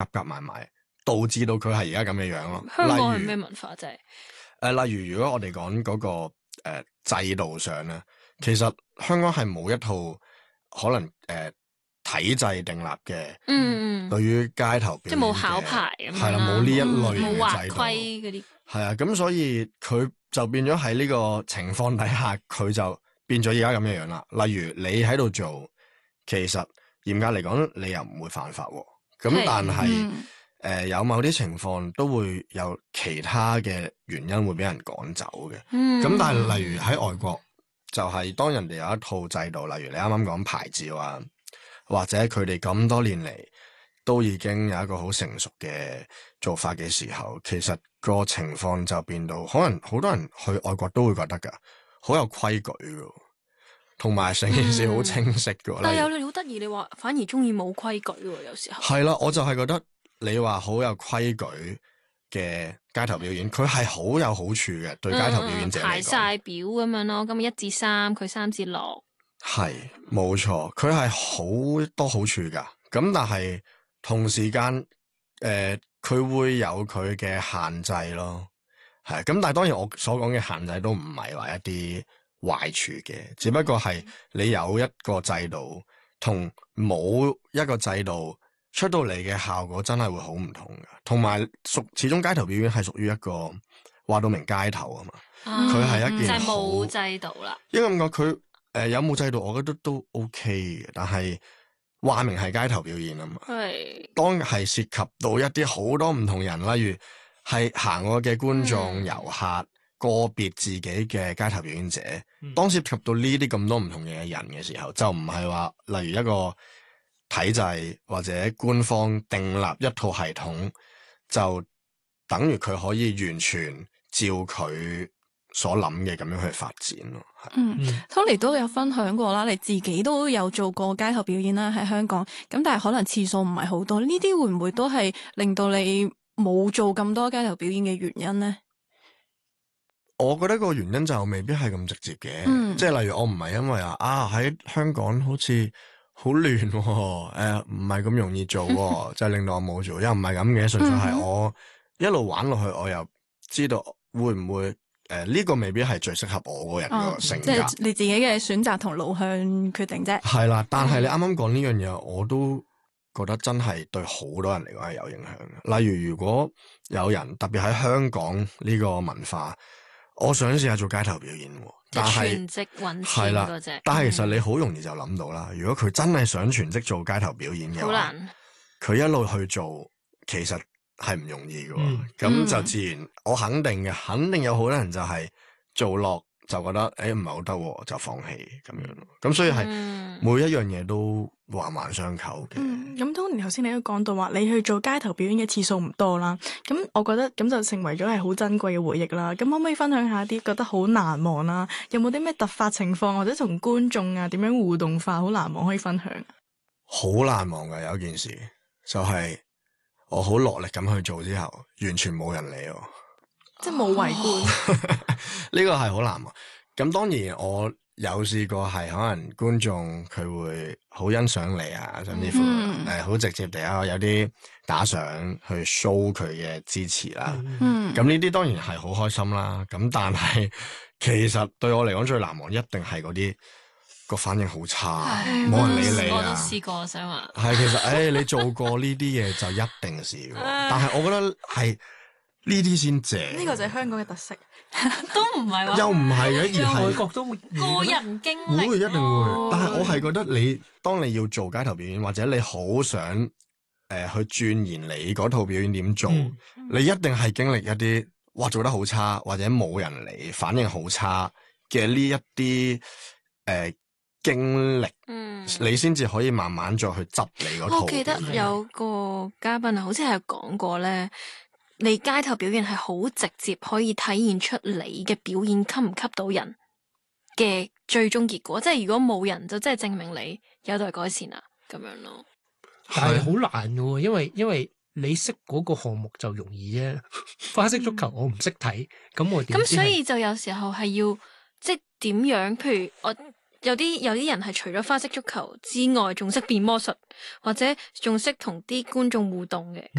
夾埋埋，導致到佢係而家咁嘅樣咯。 香港係咩文化啫？ 例如如果我哋講嗰個制度上咧，其實香港係冇一套可能體制訂立嘅，對於街頭表演即係冇考牌咁樣係啦，冇呢一類冇劃嘅制度規嗰啲。 係啊，咁所以佢就變咗喺呢個情況底下，佢就變咗而家咁嘅樣啦。例如你喺度做，其實嚴格嚟講，你又唔會犯法喎。咁但係有某啲情況都會有其他嘅原因會俾人趕走嘅。咁但係例如喺外國，就係當人哋有一套制度，例如你啱啱講牌照啊，或者佢哋咁多年嚟都已經有一個好成熟嘅做法嘅時候，其實個情況就變到可能好多人去外國都會覺得㗎，好有規矩㗎，同埋成件事好清晰㗎。 但係有你好得意，你話反而中意冇規矩喎，有時候係啦，我就係覺得你話好有規矩嘅街頭表演，佢係好有好處嘅，對街頭表演者嚟講排晒表咁樣咯，咁1至3，佢3至6， 係冇錯，佢係好多好處㗎。咁但係同時間佢會有佢嘅限制咯，係咁。但係當然我所講嘅限制都唔係話一啲壞處嘅，只不過係你有一個制度同冇一個制度出到嚟嘅效果真係會好唔同㗎。同埋始終街頭表演係屬於一個話到明街頭啊嘛，佢係一件好就係冇制度啦。 因為咁講佢有冇制度，我覺得都 OK 嘅，但係話明係街頭表演啊嘛。係當係涉及到一啲好多唔同人，例如係行過嘅觀眾、遊客、個別自己嘅街頭表演者，當涉及到呢啲咁多唔同嘅人嘅時候，就唔係話例如一個體制或者官方訂立一套系統，就等於佢可以完全照佢所諗嘅咁樣去發展咯。 Tony 都有分享過啦，你自己都有做過街頭表演啦，喺香港，咁但係可能次數唔係好多，呢啲會唔會都係令到你冇做咁多街頭表演嘅原因呢？ 我覺得個原因就未必係咁直接嘅，即係例如我唔係因為喺香港好似好亂，唔係咁容易做，就令到我冇做，又唔係咁嘅，純粹係我一路玩落去，我又知道會唔會呢個未必係最適合我個人個性格， 即係你自己嘅選擇同路向決定啫。係啦，但係你啱啱講呢樣嘢，我都覺得真係對好多人嚟講係有影響嘅。例如如果有人特別喺香港呢個文化，我想試下做街頭表演，但係全職搵錢嗰隻。 但係其實你好容易就諗到啦。如果佢真係想全職做街頭表演嘅話，好難。佢一路去做，其實係唔容易嘅。咁就自然，我肯定有好多人就係做落就覺得唔係好得，就放棄咁樣咯。咁所以係每一樣嘢都環環相扣嘅。 咁Tony頭先你都講到話，你去做街頭表演嘅次數唔多啦。咁我覺得咁就成為咗係好珍貴嘅回憶啦。咁可唔可以分享下啲覺得好難忘啦？有冇啲咩突發情況或者同觀眾點樣互動化好難忘可以分享？ 好難忘嘅有一件事，就係我好落力咁去做之後，完全冇人理我， 即係冇圍觀。 呢個係好難忘。咁當然我有試過係可能觀眾佢會好欣賞你啊，甚至乎好直接地有啲打賞去 show 佢嘅支持啦。咁呢啲當然係好開心啦。咁但係其實對我嚟講最難忘一定係嗰啲個反應好差，冇人理你啊。 我都試過，想話係其實你做過呢啲嘢就一定試過，但係我覺得係呢啲先正。 呢個就係香港嘅特色。 都唔係話， 又唔係嘅，而係外國都會個人經歷會一定會。但係我係覺得當你要做街頭表演，或者你好想去鑽研你嗰套表演點做，你一定係經歷一啲做得好差，或者冇人理，反應好差嘅呢一啲經歷，你先至可以慢慢再去執你嗰套。 我記得有個嘉賓好似係講過咧。你街頭表演係好直接可以體現出你嘅表演吸唔吸到人嘅最終結果，即係如果冇人就即係證明你有待改善啦咁樣咯。 但係好難嘅喎，因為你識嗰個項目就容易啫。花式足球我唔識睇，咁我點？ 咁所以就有時候係要即係點樣？譬如我有啲人係除咗花式足球之外，仲識變魔術，或者仲識同啲觀眾互動嘅。